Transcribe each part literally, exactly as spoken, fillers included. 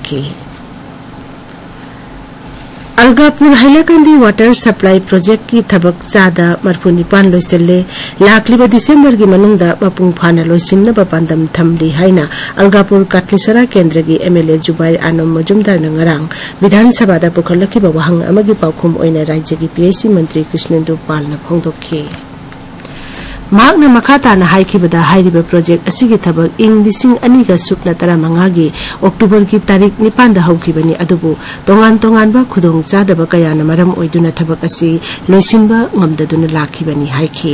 हाइखि। अलगापुर हाइलाकंदी water supply project की थबक चादा मरफु निपान लोइसले लाखलिबा दिसंबर की मनुंगदा मपुंग फाना लोइसिनबा पांदम थमरी हाइना अलगापुर काटलिसरा केंद्र की एमएलए जुबाइर आनम मजुमदार नंगरांग विधानसभा दा पुखलखिबा वहंग अमगी पाउखुम ओइना राज्य की पीएसी मंत्री कृष्णेंदु पाल न फोंदोखि। मागना मखाताना हाइखिबदा हाइरिबा प्रोजेक्ट असिगी थबक इंग लिसिंग अनिगा सुकना तरामंगा गी अक्टूबर की तारीख निपान दा हौखिबनी अदुबु तोंगान तोंगानबा खुदोंग चादबा कयाना मरम ओइदुना थबक असि लोइसिनबा ngамददुना लाखिबनी हाइखि।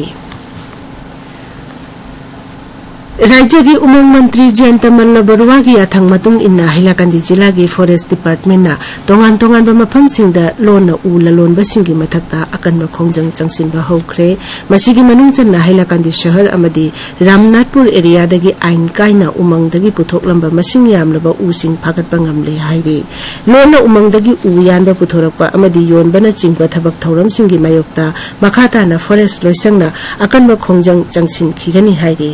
राज्य की उमंग मंत्री जयंत मल्ल बरुआ की अथंग मतुंग इन्ना हाइलाकंदी जिला की फॉरेस्ट डिपार्टमेंट ना तोंगान तोंगान मफम सिंगदा लोन उ ललोनबा सिंगी मथक्ता अकनबा खोंजंग चंगसिनबा हौख्रे। मसिगी मनुंग चन्ना हाइलाकंदी शहर अमदी रामनाथपुर एरिया दगी आइन काइना उमंग दगी पुथोकलंबा मसिंग यामलबा उसिंग फागतबा ngamले हाइरे। लोन उमंग दगी उ यानबा पुथोरकबा अमदी योनबना चिंगबा थबक थौरम सिंगी मायोक्ता मखाताना फॉरेस्ट लोइसंगना अकनबा खोंजंग चंगसिन खिगनी हाइरे।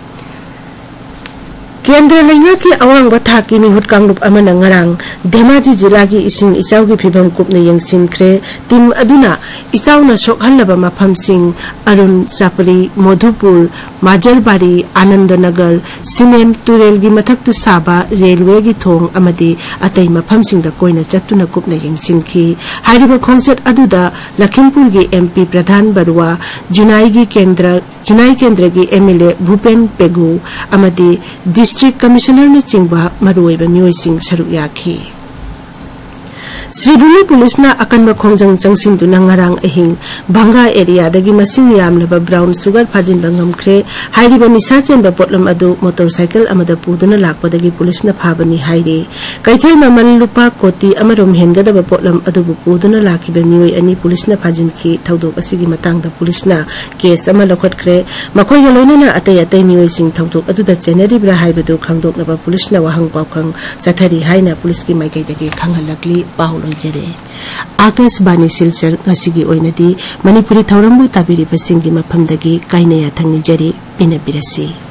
केंद्र लैंगा की अवांग बथा की मिहुत कांगलुप अमन ngarang धेमाजी जिला की इसिंग इचाव की फिबम कुपने यंगसिनख्रे। टीम अदुना इचावना सोखहलबा मफम सिंग अरुण चापरी मधुपुर माजलबारी आनंदनगर सीमेंट तुरेल की मथक्त साबा रेलवे की थोंग अमदी अतई मफम सिंगदा कोइना चत्तुना कुपने यंगसिनखि। हाइरिबा खोंगचत अदुदा लखीमपुर की एमपी प्रधान बरुआ जुनाई की केंद्र जुनाई केंद्र की MLA Bhupen Pegu अमदी district commissioner ने चिंबा मरुएबा मियोइसिंग सरुक याखि। श्रीभूमि पुलिस ना अकनबा खोंजंग चंगसिनदुना ngarang अहिंग भंगा एरिया दगी मसिंग यामलबा ब्राउन शुगर फाजिनबा ngamkhre। हाइरिबा निसा चेनबा पोटलम अदु मोटरसाइकिल अमदा पुदुना लाकपदगी पुलिस ना फाबनी हाइरे। कैथल ममल लुपा कोटी अमरोम हेनगदबा पोटलम अदु पुदुना लाखिबा मियोइ अनि पुलिस ना फाजिनखि। थौदोक असिगी मतंगदा पुलिस ना केस अमा लखटख्रे। मखोइगा लोइनना अतै अतै मियोइसिंग थौदोक अदुदा चेनरिब्रा हाइबदु खंगदोकनबा पुलिस ना वहंग पावखंग चथरी हाइना पुलिस की माइकैदगी खंगहलकली पाहुल Akashvani Silchar ngасigi oinadi manipuri thaurambu tabiri basingi mafamdagi kainaya thangni jari pinabirasi।